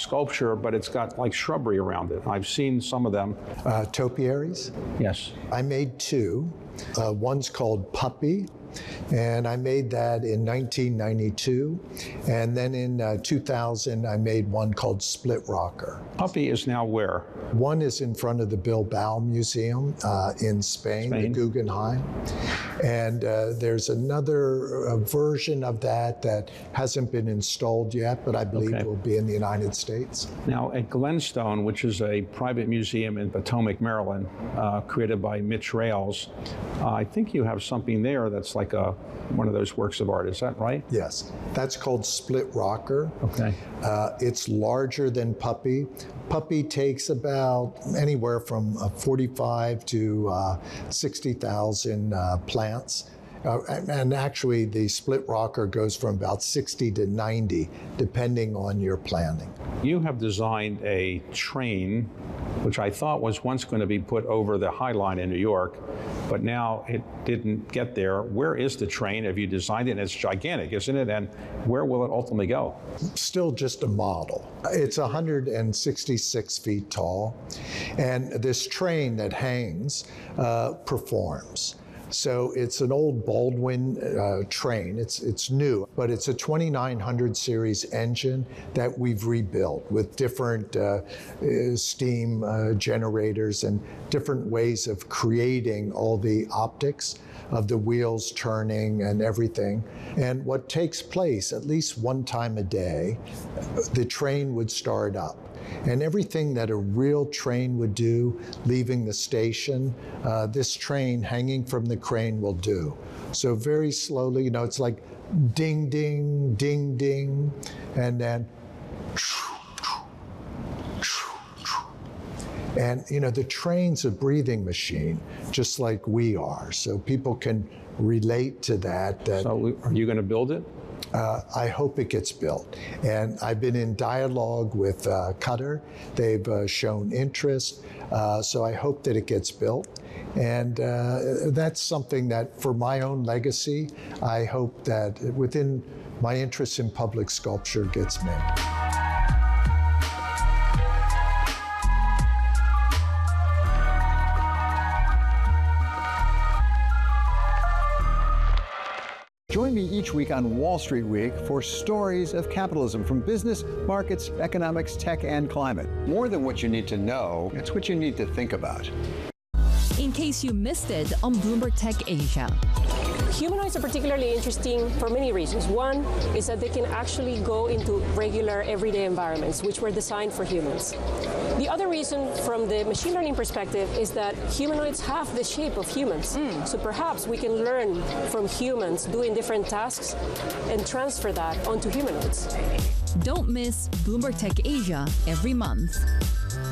sculpture, but it's got like shrubbery around it. I've seen some of them. Topiaries? Yes. I made two. One's called Puppy, and I made that in 1992. And then in 2000, I made one called Split Rocker. Puppy is now where? One is in front of the Bilbao Museum in Spain, the Guggenheim. And there's another version of that that hasn't been installed yet, but I believe will be in the United States. Now at Glenstone, which is a private museum in Potomac, Maryland, created by Mitch Rales, I think you have something there that's like one of those works of art. Is that right? Yes. That's called Split Rocker. Okay. It's larger than Puppy. Puppy takes about anywhere from 45 to 60,000 plants. And actually, the Split Rocker goes from about 60 to 90, depending on your planting. You have designed a train, which I thought was once going to be put over the High Line in New York, but now it didn't get there. Where is the train? Have you designed it? And it's gigantic, isn't it? And where will it ultimately go? Still just a model. It's 166 feet tall, and this train that hangs performs. So it's an old Baldwin train. It's new, but it's a 2900 series engine that we've rebuilt with different steam generators and different ways of creating all the optics of the wheels turning and everything. And what takes place, at least one time a day, the train would start up. And everything that a real train would do, leaving the station, this train hanging from the crane will do. So very slowly, it's like ding, ding, ding, ding, and then and the train's a breathing machine, just like we are. So people can relate to that. So are you going to build it? I hope it gets built. And I've been in dialogue with Qatar. They've shown interest. So I hope that it gets built. And that's something that, for my own legacy, I hope that within my interest in public sculpture gets made. Join me each week on Wall Street Week for stories of capitalism from business, markets, economics, tech, and climate. More than what you need to know, it's what you need to think about. In case you missed it on Bloomberg Tech Asia. Humanoids are particularly interesting for many reasons. One is that they can actually go into regular, everyday environments, which were designed for humans. The other reason, from the machine learning perspective, is that humanoids have the shape of humans. So perhaps we can learn from humans doing different tasks and transfer that onto humanoids. Don't miss Bloomberg Tech Asia every month.